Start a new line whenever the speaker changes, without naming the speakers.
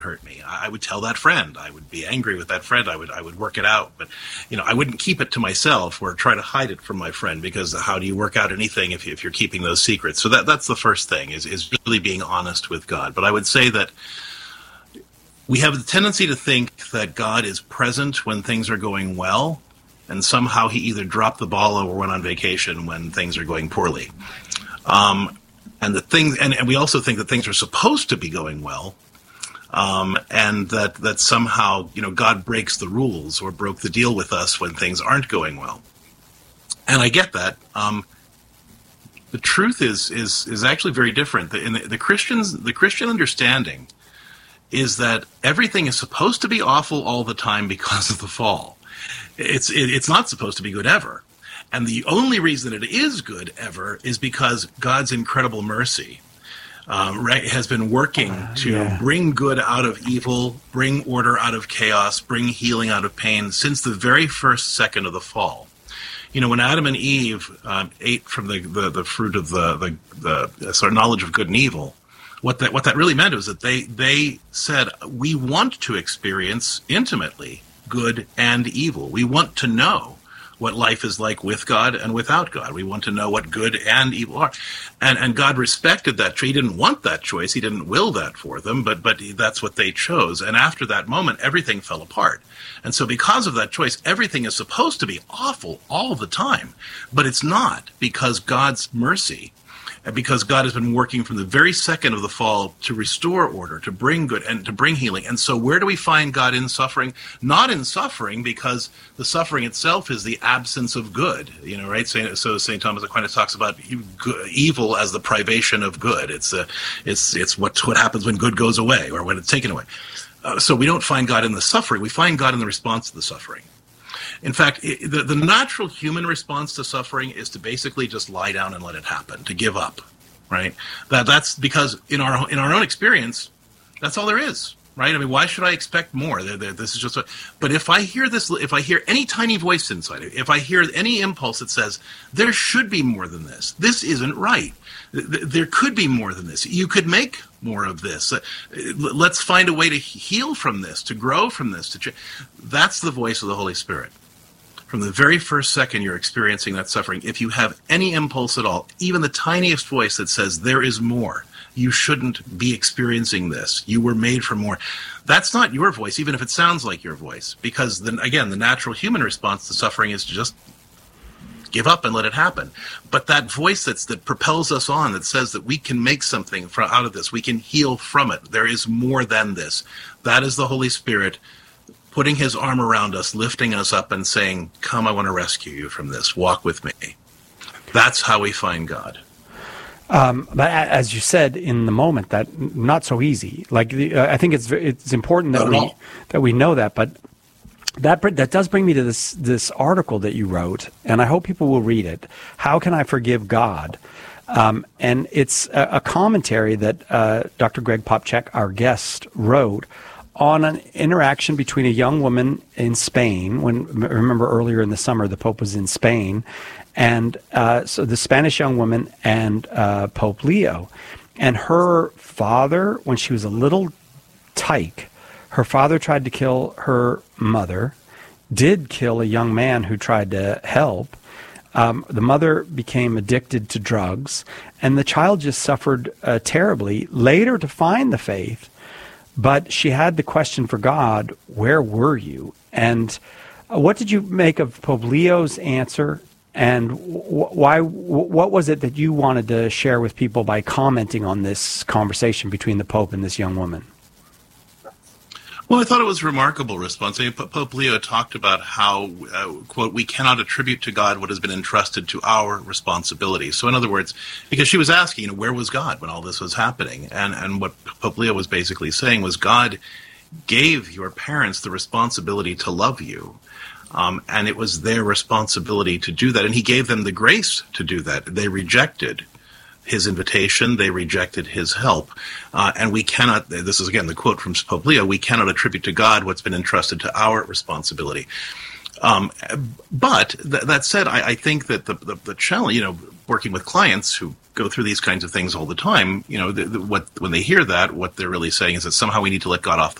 hurt me. I would tell that friend. I would be angry with that friend. I would work it out. But, I wouldn't keep it to myself or try to hide it from my friend, because how do you work out anything if you're keeping those secrets? So that's the first thing, is really being honest with God. But I would say that we have the tendency to think that God is present when things are going well, and somehow he either dropped the ball or went on vacation when things are going poorly. And we also think that things are supposed to be going well, and that somehow, God breaks the rules or broke the deal with us when things aren't going well. And I get that. The truth is actually very different. In the Christian understanding is that everything is supposed to be awful all the time because of the fall. It's not supposed to be good ever. And the only reason it is good ever is because God's incredible mercy has been working to bring good out of evil, bring order out of chaos, bring healing out of pain since the very first second of the fall. When Adam and Eve ate from the fruit of the sort of knowledge of good and evil, what that really meant was that they said, we want to experience intimately good and evil. We want to know what life is like with God and without God. We want to know what good and evil are. And God respected that. He didn't want that choice. He didn't will that for them, but that's what they chose. And after that moment, everything fell apart. And so because of that choice, everything is supposed to be awful all the time. But it's not, because God's mercy, and because God has been working from the very second of the fall to restore order, to bring good, and to bring healing. And so where do we find God in suffering? Not in suffering, because the suffering itself is the absence of good, right? So St. Thomas Aquinas talks about evil as the privation of good. It's what happens when good goes away, or when it's taken away. So we don't find God in the suffering. We find God in the response to the suffering. In fact, the natural human response to suffering is to basically just lie down and let it happen, to give up, right? That's because in our own experience, that's all there is, right? I mean, why should I expect more? This is just. But if I hear any tiny voice inside it, if I hear any impulse that says there should be more than this, this isn't right. There could be more than this. You could make more of this. Let's find a way to heal from this, to grow from this. That's the voice of the Holy Spirit. From the very first second you're experiencing that suffering, if you have any impulse at all, even the tiniest voice that says there is more, you shouldn't be experiencing this, you were made for more, that's not your voice, even if it sounds like your voice. Because then again, the natural human response to suffering is to just give up and let it happen. But that voice that propels us on, that says that we can make something out of this, we can heal from it, there is more than this, that is the Holy Spirit putting his arm around us, lifting us up and saying, come, I want to rescue you from this. Walk with me. That's how we find God.
But as you said in the moment, that not so easy. I think it's important that we know that. But that does bring me to this article that you wrote, and I hope people will read it. How Can I Forgive God? And it's a commentary that Dr. Greg Popcak, our guest, wrote on an interaction between a young woman in Spain. Remember earlier in the summer, the Pope was in Spain, and so the Spanish young woman and Pope Leo. And her father, when she was a little tyke, her father tried to kill her mother, did kill a young man who tried to help. The mother became addicted to drugs, and the child just suffered terribly. Later to find the faith, but she had the question for God, where were you? And what did you make of Pope Leo's answer? And what was it that you wanted to share with people by commenting on this conversation between the Pope and this young woman?
Well, I thought it was a remarkable response. I mean, Pope Leo talked about how, quote, we cannot attribute to God what has been entrusted to our responsibility. So in other words, because she was asking, where was God when all this was happening? And what Pope Leo was basically saying was God gave your parents the responsibility to love you. And it was their responsibility to do that. And he gave them the grace to do that. They rejected his invitation, they rejected his help, and we cannot, this is again the quote from Pope Leo, we cannot attribute to God what's been entrusted to our responsibility. But that said, I think that the challenge, working with clients who go through these kinds of things all the time, when they hear that, what they're really saying is that somehow we need to let God off the